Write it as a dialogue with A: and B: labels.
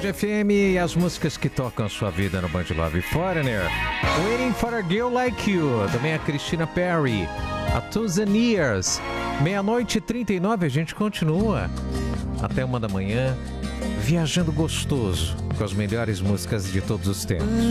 A: Band FM e as músicas que tocam a sua vida no Band Love. Foreigner, Waiting for a Girl Like You, também a Christina Perri, a 2000 Years. 00:39, a gente continua até 1 da manhã, viajando gostoso com as melhores músicas de todos os tempos.